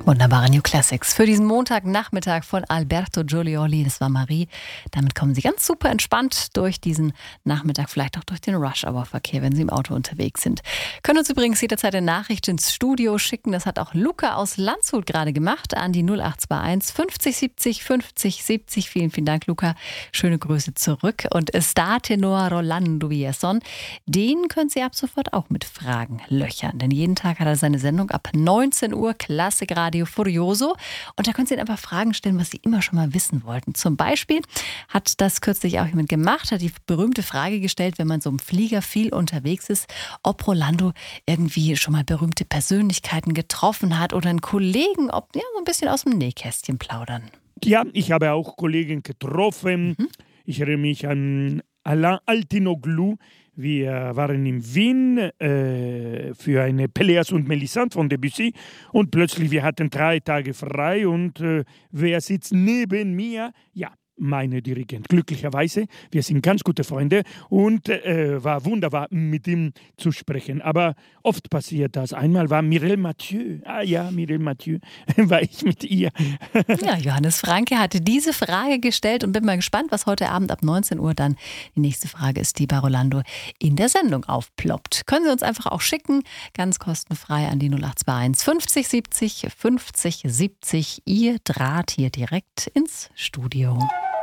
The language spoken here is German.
Wunderbare New Classics für diesen Montagnachmittag von Alberto Giolioli. Das war Marie. Damit kommen Sie ganz super entspannt durch diesen Nachmittag, vielleicht auch durch den Rush-Hour-Verkehr, wenn Sie im Auto unterwegs sind. Können uns übrigens jederzeit eine Nachricht ins Studio schicken. Das hat auch Luca aus Landshut gerade gemacht an die 0821 50 70 50 70. Vielen, vielen Dank, Luca. Schöne Grüße zurück. Und Estate Noa Rolando Villazón, den können Sie ab sofort auch mit Fragen löchern. Denn jeden Tag hat er seine Sendung ab 19 Uhr, Klassikradio Furioso. Und da können Sie einfach Fragen stellen, was Sie immer schon mal wissen wollten. Zum Beispiel hat das kürzlich auch jemand gemacht, hat die berühmte Frage gestellt, wenn man so im Flieger viel unterwegs ist, ob Rolando irgendwie schon mal berühmte Persönlichkeiten getroffen hat oder einen Kollegen, ob ja, so ein bisschen aus dem Nähkästchen plaudern. Ja, ich habe auch Kollegen getroffen. Ich erinnere mich an Alain Altinoglu. Wir waren in Wien für eine Pelléas und Mélisande von Debussy und plötzlich wir hatten 3 Tage frei und wer sitzt neben mir? Ja, meine Dirigent. Glücklicherweise, wir sind ganz gute Freunde und war wunderbar mit ihm zu sprechen. Aber oft passiert das. Einmal war Mireille Mathieu. Ah ja, Mireille Mathieu, war ich mit ihr. Ja, Johannes Franke hatte diese Frage gestellt und bin mal gespannt, was heute Abend ab 19 Uhr dann die nächste Frage ist, die bei Rolando in der Sendung aufploppt. Können Sie uns einfach auch schicken, ganz kostenfrei an die 0821 50 70 50 70. Ihr Draht hier direkt ins Studio.